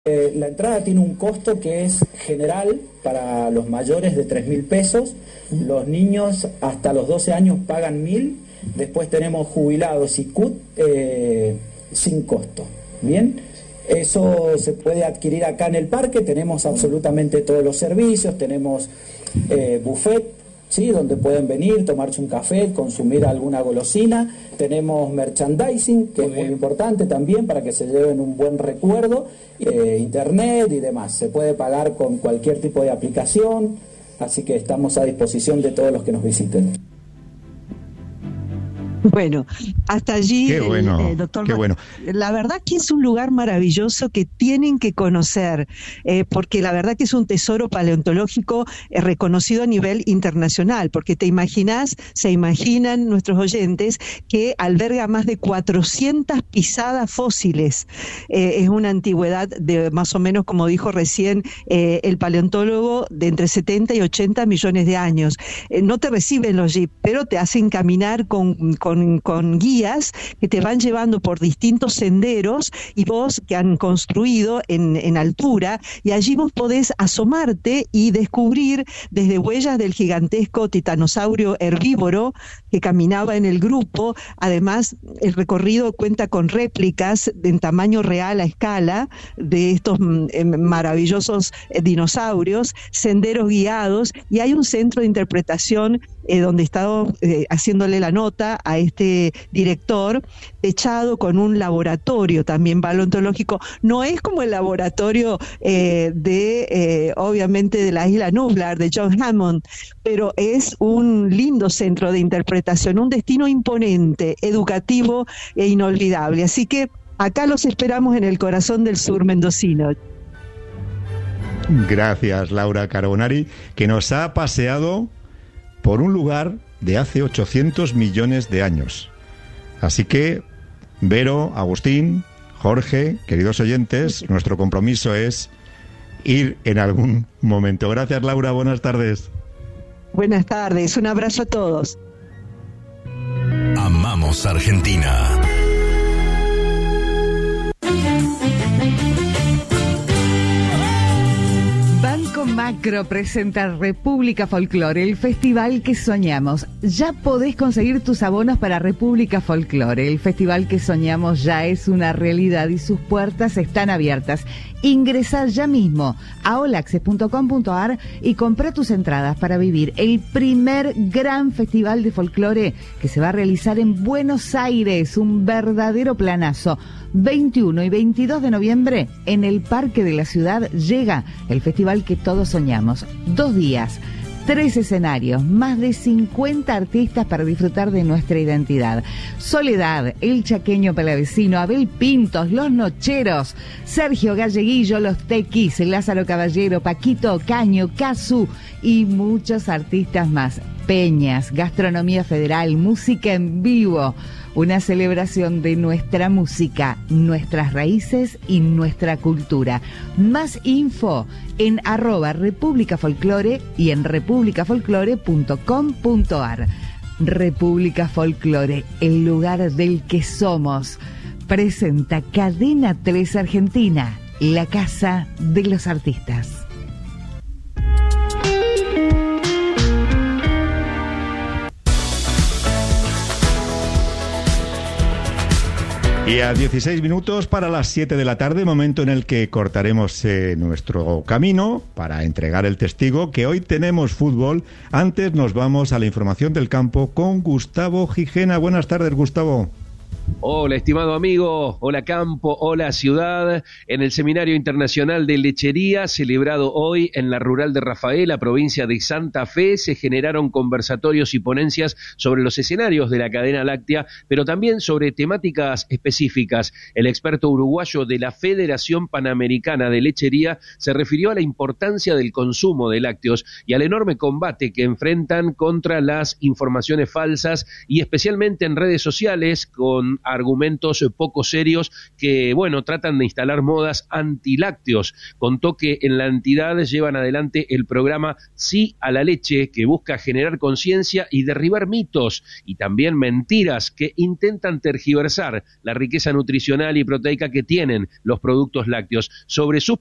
La entrada tiene un costo que es general para los mayores de 3.000 pesos, los niños hasta los 12 años pagan 1.000, después tenemos jubilados y CUT sin costo. Bien, eso se puede adquirir acá en el parque, tenemos absolutamente todos los servicios, tenemos buffet, ¿sí?, donde pueden venir, tomarse un café, consumir alguna golosina. Tenemos merchandising, que es muy importante también para que se lleven un buen recuerdo, internet y demás. Se puede pagar con cualquier tipo de aplicación, así que estamos a disposición de todos los que nos visiten. Bueno, hasta allí, qué bueno, doctor. Qué bueno. La verdad que es un lugar maravilloso que tienen que conocer, porque la verdad que es un tesoro paleontológico reconocido a nivel internacional, porque se imaginan nuestros oyentes que alberga más de 400 pisadas fósiles. Es una antigüedad de más o menos, como dijo recién el paleontólogo, de entre 70 y 80 millones de años. No te reciben los jeeps, pero te hacen caminar con guías que te van llevando por distintos senderos y vos que han construido en altura, y allí vos podés asomarte y descubrir desde huellas del gigantesco titanosaurio herbívoro que caminaba en el grupo. Además, el recorrido cuenta con réplicas en tamaño real a escala de estos maravillosos dinosaurios, senderos guiados, y hay un centro de interpretación donde he estado haciéndole la nota a este director, techado con un laboratorio también paleontológico. No es como el laboratorio obviamente de la isla Nublar de John Hammond, pero es un lindo centro de interpretación, un destino imponente, educativo e inolvidable. Así que acá los esperamos en el corazón del sur mendocino. Gracias, Laura Carbonari, que nos ha paseado por un lugar de hace 800 millones de años. Así que, Vero, Agustín, Jorge, queridos oyentes, nuestro compromiso es ir en algún momento. Gracias, Laura, buenas tardes. Buenas tardes, un abrazo a todos. Amamos Argentina. Macro presenta República Folklore, el festival que soñamos. Ya podés conseguir tus abonos para República Folklore. El festival que soñamos ya es una realidad y sus puertas están abiertas. Ingresá ya mismo a olaxe.com.ar y comprá tus entradas para vivir el primer gran festival de folclore que se va a realizar en Buenos Aires, un verdadero planazo. 21 y 22 de noviembre en el Parque de la Ciudad llega el festival que todos soñamos. 2 días, 3 escenarios, más de 50 artistas para disfrutar de nuestra identidad. Soledad, El Chaqueño Palavecino, Abel Pintos, Los Nocheros, Sergio Galleguillo, Los Tequis, Lázaro Caballero, Paquito Ocaño, Cazzu y muchos artistas más. Peñas, gastronomía federal, música en vivo. Una celebración de nuestra música, nuestras raíces y nuestra cultura. Más info en @República Folklore y en republicafolklore.com.ar. República Folklore, el lugar del que somos. Presenta Cadena 3 Argentina, la casa de los artistas. Y a 16 minutos para las 7 de la tarde, momento en el que cortaremos nuestro camino para entregar el testigo, que hoy tenemos fútbol. Antes nos vamos a la información del campo con Gustavo Gijena. Buenas tardes, Gustavo. Hola, estimado amigo, hola campo, hola ciudad. En el Seminario Internacional de Lechería, celebrado hoy en la Rural de Rafaela, provincia de Santa Fe, se generaron conversatorios y ponencias sobre los escenarios de la cadena láctea, pero también sobre temáticas específicas. El experto uruguayo de la Federación Panamericana de Lechería se refirió a la importancia del consumo de lácteos y al enorme combate que enfrentan contra las informaciones falsas y especialmente en redes sociales, con argumentos poco serios que, bueno, tratan de instalar modas antilácteos. Contó que en la entidad llevan adelante el programa Sí a la Leche, que busca generar conciencia y derribar mitos y también mentiras que intentan tergiversar la riqueza nutricional y proteica que tienen los productos lácteos. Sobre sus